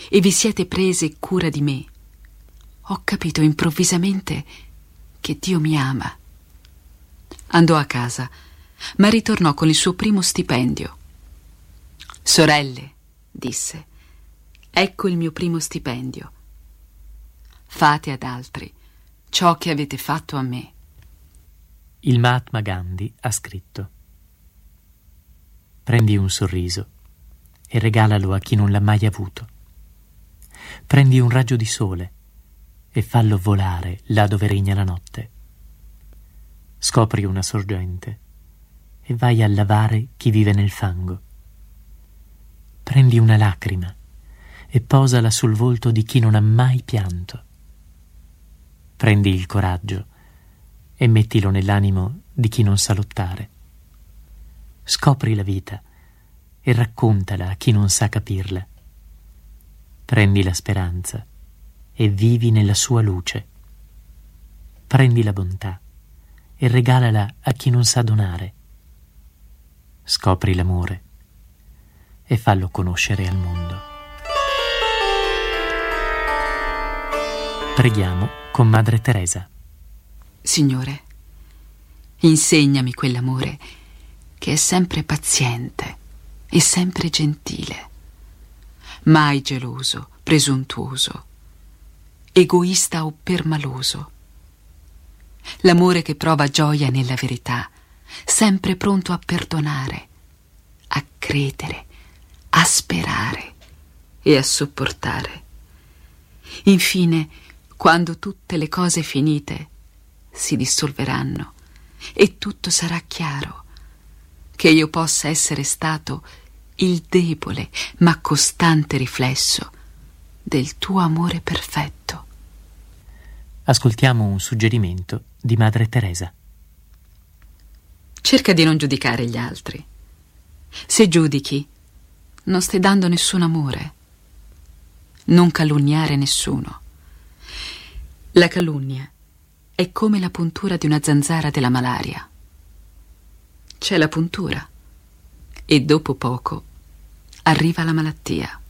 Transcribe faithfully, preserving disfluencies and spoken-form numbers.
e vi siete prese cura di me, ho capito improvvisamente che Dio mi ama. Andò a casa, ma ritornò con il suo primo stipendio. Sorelle, disse, ecco il mio primo stipendio. Fate ad altri ciò che avete fatto a me. Il Mahatma Gandhi ha scritto: prendi un sorriso e regalalo a chi non l'ha mai avuto. Prendi un raggio di sole e fallo volare là dove regna la notte. Scopri una sorgente e vai a lavare chi vive nel fango. Prendi una lacrima e posala sul volto di chi non ha mai pianto. Prendi il coraggio e mettilo nell'animo di chi non sa lottare. Scopri la vita e raccontala a chi non sa capirla. Prendi la speranza e vivi nella sua luce. Prendi la bontà e regalala a chi non sa donare. Scopri l'amore e fallo conoscere al mondo. Preghiamo con Madre Teresa. Signore, insegnami quell'amore che è sempre paziente e sempre gentile, mai geloso, presuntuoso, egoista o permaloso. L'amore che prova gioia nella verità, sempre pronto a perdonare, a credere, a sperare e a sopportare. Infine, quando tutte le cose finite si dissolveranno e tutto sarà chiaro, che io possa essere stato il debole ma costante riflesso del tuo amore perfetto. Ascoltiamo un suggerimento di Madre Teresa. Cerca di non giudicare gli altri. Se giudichi, non stai dando nessun amore. Non calunniare nessuno. La calunnia è come la puntura di una zanzara della malaria. C'è la puntura e dopo poco arriva la malattia.